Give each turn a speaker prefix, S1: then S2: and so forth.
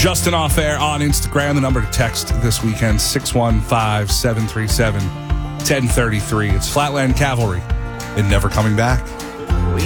S1: Justin Off Air on Instagram. The number to text this weekend, 615-737-1033. It's Flatland Cavalry and Never Coming Back.